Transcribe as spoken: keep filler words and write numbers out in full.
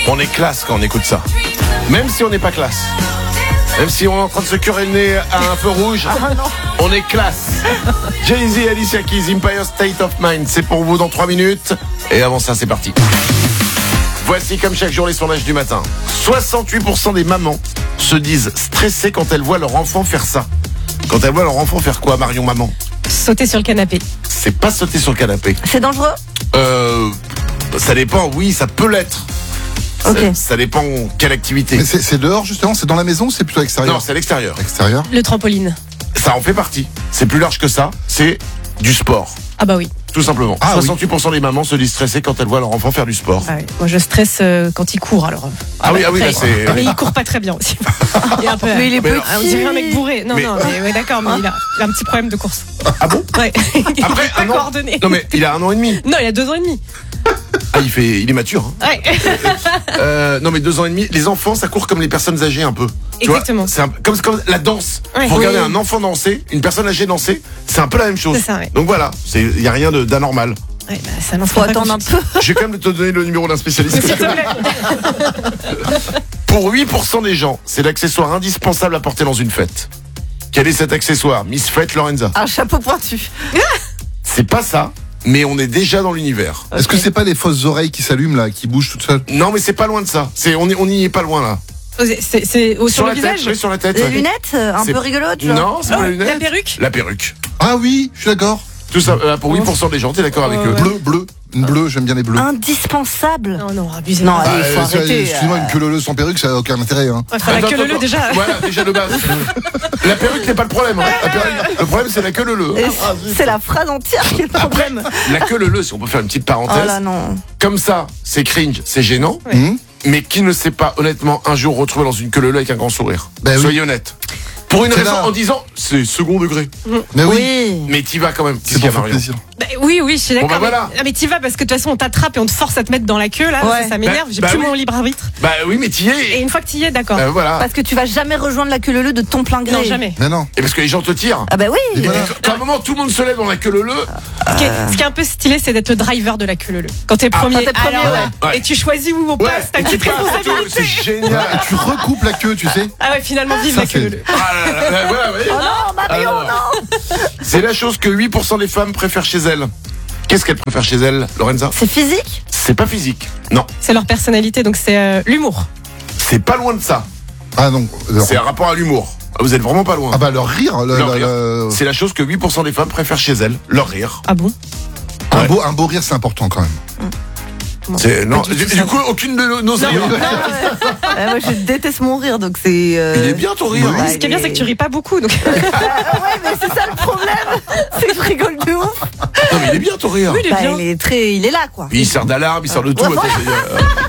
On est classe quand on écoute ça. Même si on n'est pas classe. Même si on est en train de se curer le nez à un feu rouge, Ah non. on est classe. Jay-Z, Alicia Keys, Empire State of Mind. C'est pour vous dans trois minutes. Et avant ça, c'est parti. Voici comme chaque jour les sondages du matin. soixante-huit pour cent des mamans se disent stressées quand elles voient leur enfant faire ça. Quand elles voient leur enfant faire quoi, Marion maman? Sauter sur le canapé. C'est pas sauter sur le canapé. C'est dangereux? Euh, ça dépend, oui, ça peut l'être. Ok. Ça, ça dépend quelle activité. Mais c'est, c'est dehors justement, c'est dans la maison ou c'est plutôt à l'extérieur? Non, c'est à l'extérieur. Extérieur. Le trampoline. Ça en fait partie. C'est plus large que ça. C'est du sport. Ah bah oui. Tout simplement. Ah, soixante-huit pour cent des mamans se disent stressées quand elles voient leur enfant faire du sport. Ah oui. Moi je stresse euh, quand il court alors. Ah oui, ah oui, là, après, c'est- Mais il court pas très bien aussi. Il est un peu. Mais il est Mais petit. non, Ah, on dirait un mec bourré. Non, Mais- non, mais ouais, d'accord, mais il a, il a un petit problème de course. Ah bon? Ouais. Il Après, est pas un an- coordonné. Non mais il a un an et demi. Non, il a deux ans et demi. Ah, il fait, il est mature. Hein. Ouais. Euh, non mais deux ans et demi. Les enfants, ça court comme les personnes âgées un peu. Tu vois, Exactement. c'est un- comme, comme la danse. Ouais. Faut regarder Oui. un enfant danser, une personne âgée danser, c'est un peu la même chose. C'est ça, ouais. Donc voilà, c'est, il y a rien de, d'anormal. Ouais, bah, ça n'en Faut fera pas attendre un confiance. peu. Je vais quand même te donner le numéro d'un spécialiste. S'il te plaît. Pour huit pour cent des gens, c'est l'accessoire indispensable à porter dans une fête. Quel est cet accessoire, Miss Fête Lorenza? Un chapeau pointu. C'est pas ça, mais on est déjà dans l'univers. Est-ce que c'est pas les fausses oreilles qui s'allument là, qui bougent toutes seules? Non, mais c'est pas loin de ça. C'est, on, est, on y est pas loin là. C'est, c'est au- sur, la le visage. tête, oui, sur la tête. Les ouais. lunettes, euh, un C'est- peu rigolotes, genre. Non, c'est pas Oh, la lunette. la perruque. La perruque. Ah oui, je suis d'accord. Tout ça, euh, pour huit pour cent des gens, t'es d'accord avec Ouais, eux? ouais. Bleu, bleu, une bleue, j'aime bien les bleus. Indispensable. Non, non, abusé. Non, Ouais, allez, faut euh, arrêter. excuse-moi, une queue leu sans perruque, ça n'a aucun intérêt. Hein. enfin, la Attends, queue leu attends, déjà. Voilà, déjà de base. La perruque n'est pas le problème. Hein. La perruque- le problème, c'est la queue leu. Et c'est la phrase entière qui est le Après, problème. la queue leu, si on peut faire une petite Oh parenthèse. là non. Comme ça, c'est cringe, c'est gênant. Ouais. Hum Mais qui ne s'est pas, honnêtement, un jour retrouvé dans une queue leu avec un grand sourire? Ben oui. Soyez honnête. Pour une C'est raison, là. en disant, c'est second degré. Mais oui, Oui. Mais t'y vas quand même. c'est pour faire Marion plaisir. Bah, oui, oui, je suis d'accord. Bon, bah, mais- voilà. Ah, mais t'y vas parce que de toute façon on t'attrape et on te force à te mettre dans la queue là. Ouais. Ça, ça m'énerve. Bah, J'ai bah plus oui. mon libre arbitre. Bah oui, mais t'y Et es. une fois que t'y es, d'accord. Bah, voilà. Parce que tu vas jamais rejoindre la queue leu de ton plein gré. Non, jamais. Mais non. Et parce que les gens te tirent. Ah bah oui. Et voilà. Quand à un moment, tout le monde se lève dans la queue leu. Ce qui, est, ce qui est un peu stylé, c'est d'être le driver de la queue leu. Quand t'es premier, quand t'es premier, alors, ouais. et tu choisis où on Ouais, passe, t'as et une tu petite passes et tout, responsabilité. c'est génial. Et tu recoupes la queue, tu sais. Ah ouais, finalement, vive Ça, la queue c'est- leu. Ah là là là, voilà, ouais. Oh non, Marion, Alors, non. C'est la chose que huit pour cent des femmes préfèrent chez elles. Qu'est-ce qu'elles préfèrent chez elles, Lorenza? C'est physique? C'est pas physique. Non, C'est leur personnalité, donc c'est euh, l'humour. c'est pas loin de ça. Ah non. leur- C'est un rapport à l'humour. Ah, vous êtes vraiment pas loin. Ah bah leur rire, le- Leur le- rire. le- C'est la chose que huit pour cent des femmes préfèrent chez elles, leur rire. Ah bon? un Ouais. beau, un beau rire, c'est important quand même. C'est non. du Du, tout du ça. coup, aucune de nos- nos Non, rires. non, Euh, Moi, je déteste mon rire, donc c'est. euh, Il est bien ton rire. Ouais. Ce qui est bien, c'est que tu ris pas beaucoup. Donc... Ah ouais, mais c'est ça le problème. C'est que je rigole de ouf. Non mais il est bien ton rire. Oui, il est Bah, bien. il est très, il est là, quoi. Il sert d'alarme, il sert de tout. Ouais. Attends, c'est, euh,